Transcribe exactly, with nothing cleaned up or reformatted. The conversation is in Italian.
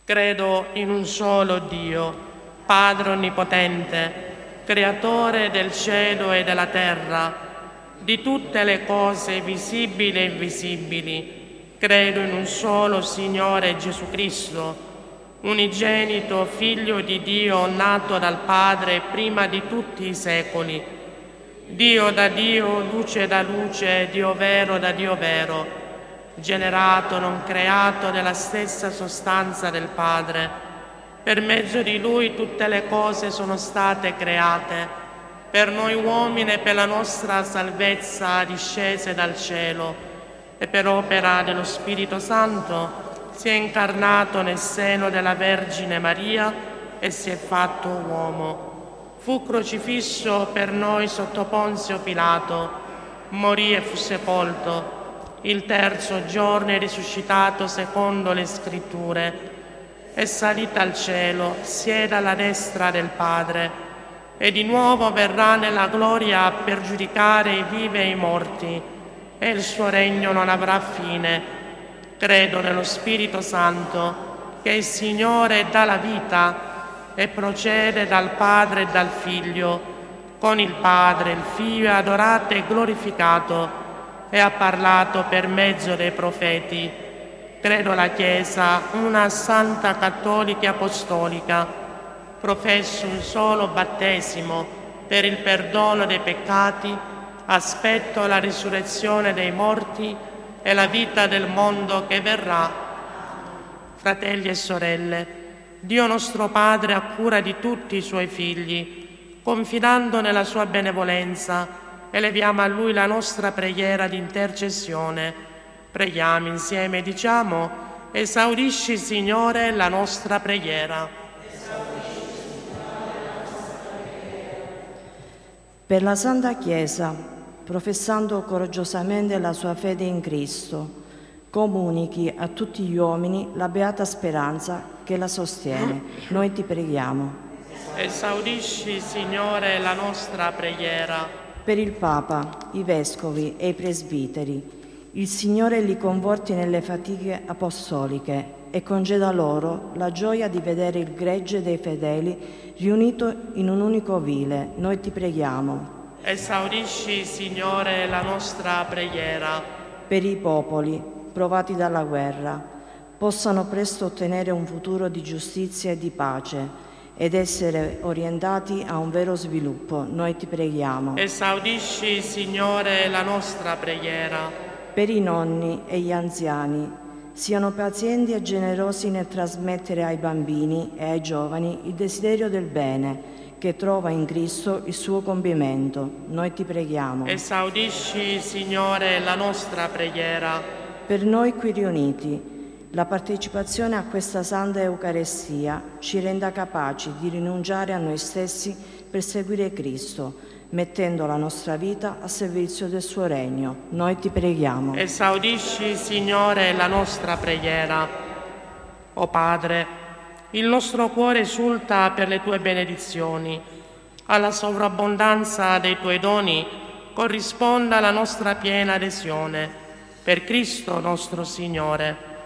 Credo in un solo Dio, Padre Onnipotente, Creatore del cielo e della terra, di tutte le cose visibili e invisibili. Credo in un solo Signore Gesù Cristo, unigenito Figlio di Dio, nato dal Padre prima di tutti i secoli. Dio da Dio, luce da luce, Dio vero da Dio vero, generato, non creato, della stessa sostanza del Padre. Per mezzo di Lui tutte le cose sono state create, per noi uomini e per la nostra salvezza discese dal cielo, e per opera dello Spirito Santo si è incarnato nel seno della Vergine Maria e si è fatto uomo. Fu crocifisso per noi sotto Ponzio Pilato, morì e fu sepolto. Il terzo giorno è risuscitato secondo le Scritture, è salita al cielo, siede alla destra del Padre, e di nuovo verrà nella gloria per giudicare i vivi e i morti, e il suo regno non avrà fine. Credo nello Spirito Santo, che è il Signore e dà la vita, e procede dal Padre e dal Figlio. Con il Padre il Figlio è adorato e glorificato, e ha parlato per mezzo dei profeti. Credo alla Chiesa, una santa cattolica e apostolica. Professo un solo battesimo per il perdono dei peccati. Aspetto la risurrezione dei morti e la vita del mondo che verrà. Fratelli e sorelle, Dio nostro Padre ha cura di tutti i Suoi figli. Confidando nella Sua benevolenza, eleviamo a Lui la nostra preghiera di intercessione. Preghiamo insieme, diciamo: esaudisci, Signore, la nostra preghiera. Per la Santa Chiesa, professando coraggiosamente la sua fede in Cristo, comunichi a tutti gli uomini la beata speranza che la sostiene. Noi ti preghiamo. Esaudisci, Signore, la nostra preghiera. Per il Papa, i Vescovi e i Presbiteri, il Signore li conforti nelle fatiche apostoliche e conceda loro la gioia di vedere il gregge dei fedeli riunito in un unico vile. Noi ti preghiamo. Esaudisci, Signore, la nostra preghiera. Per i popoli, provati dalla guerra, possano presto ottenere un futuro di giustizia e di pace ed essere orientati a un vero sviluppo. Noi ti preghiamo. Esaudisci, Signore, la nostra preghiera. Per i nonni e gli anziani, siano pazienti e generosi nel trasmettere ai bambini e ai giovani il desiderio del bene che trova in Cristo il suo compimento. Noi ti preghiamo. Esaudisci, Signore, la nostra preghiera. Per noi qui riuniti, la partecipazione a questa Santa Eucaristia ci renda capaci di rinunciare a noi stessi per seguire Cristo, mettendo la nostra vita a servizio del suo regno. Noi ti preghiamo. Esaudisci, Signore, la nostra preghiera. O Padre, il nostro cuore esulta per le tue benedizioni. Alla sovrabbondanza dei tuoi doni corrisponda la nostra piena adesione. Per Cristo nostro Signore.